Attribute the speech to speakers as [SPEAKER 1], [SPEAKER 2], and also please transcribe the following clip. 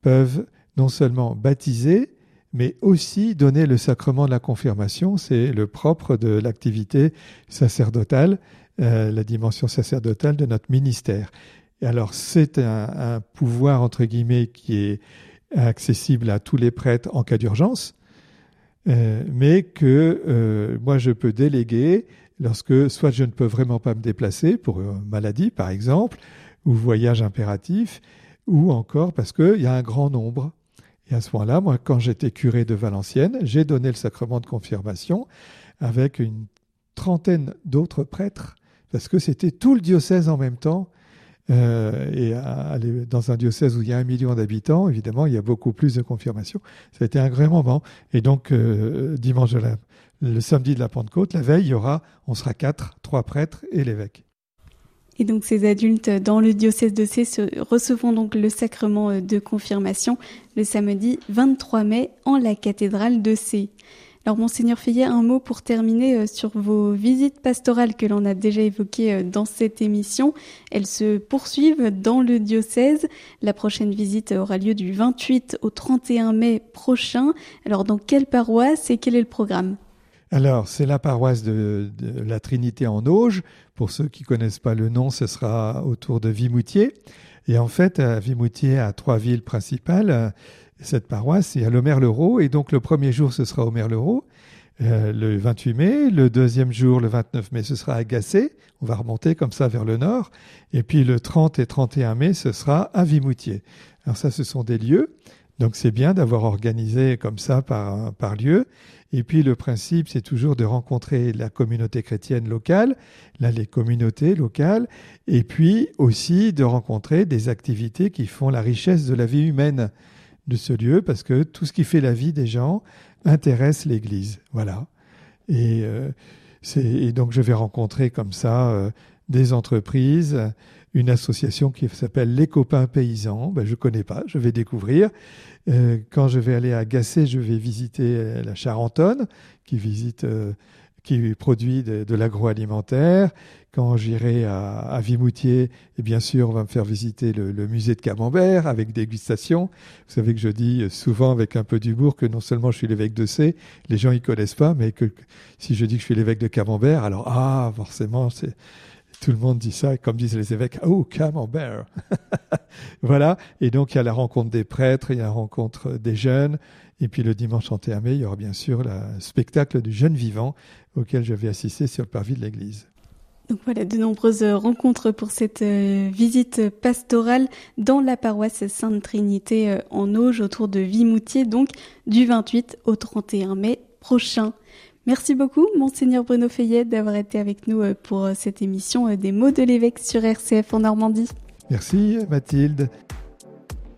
[SPEAKER 1] peuvent non seulement baptiser, mais aussi donner le sacrement de la confirmation. C'est le propre de l'activité sacerdotale, la dimension sacerdotale de notre ministère. Et alors, c'est un pouvoir, entre guillemets, qui est accessible à tous les prêtres en cas d'urgence, mais que moi, je peux déléguer lorsque soit je ne peux vraiment pas me déplacer pour maladie, par exemple, ou voyage impératif, ou encore parce qu'il y a un grand nombre. Et à ce moment-là, moi, quand j'étais curé de Valenciennes, j'ai donné le sacrement de confirmation avec une trentaine d'autres prêtres, parce que c'était tout le diocèse en même temps. Aller dans un diocèse où il y a 1 million d'habitants, évidemment, il y a beaucoup plus de confirmations. Ça a été un grand moment. Et donc, dimanche le samedi de la Pentecôte, la veille, on sera 3 prêtres et l'évêque.
[SPEAKER 2] Et donc ces adultes dans le diocèse de Sées recevront donc le sacrement de confirmation le samedi 23 mai en la cathédrale de Sées. Alors Monseigneur Fayet, un mot pour terminer sur vos visites pastorales que l'on a déjà évoquées dans cette émission. Elles se poursuivent dans le diocèse. La prochaine visite aura lieu du 28 au 31 mai prochain. Alors dans quelle paroisse et quel est le programme ?
[SPEAKER 1] Alors, c'est la paroisse de la Trinité en Auge. Pour ceux qui ne connaissent pas le nom, ce sera autour de Vimoutiers. Et en fait, à Vimoutiers, à 3 villes principales, cette paroisse, il y a Omer-le-Roux. Et donc, le premier jour, ce sera Omer-le-Roux, le 28 mai. Le deuxième jour, le 29 mai, ce sera à Gacé. On va remonter comme ça vers le nord. Et puis, le 30 et 31 mai, ce sera à Vimoutiers. Alors ça, ce sont des lieux. Donc, c'est bien d'avoir organisé comme ça par lieu. Et puis le principe, c'est toujours de rencontrer la communauté chrétienne locale, là les communautés locales, et puis aussi de rencontrer des activités qui font la richesse de la vie humaine de ce lieu, parce que tout ce qui fait la vie des gens intéresse l'Église. Voilà. Et donc je vais rencontrer comme ça des entreprises, une association qui s'appelle Les Copains Paysans. Je ne connais pas, je vais découvrir. Quand je vais aller à Gacé, je vais visiter la Charentonne, qui produit de l'agroalimentaire. Quand j'irai à Vimoutiers, et bien sûr, on va me faire visiter le musée de Camembert avec dégustation. Vous savez que je dis souvent avec un peu d'humour que non seulement je suis l'évêque de Sées, les gens ne connaissent pas, mais que si je dis que je suis l'évêque de Camembert, alors forcément, tout le monde dit ça, et comme disent les évêques, « Oh, Camembert !» Voilà, et donc il y a la rencontre des prêtres, il y a la rencontre des jeunes, et puis le dimanche 31 mai, il y aura bien sûr le spectacle du jeune vivant auquel je vais assister sur le parvis de l'église.
[SPEAKER 2] Donc voilà, de nombreuses rencontres pour cette visite pastorale dans la paroisse Sainte-Trinité en Auge, autour de Vimoutiers, donc du 28 au 31 mai prochain. Merci beaucoup, Monseigneur Bruno Fayet, d'avoir été avec nous pour cette émission des mots de l'évêque sur RCF en Normandie.
[SPEAKER 1] Merci, Mathilde.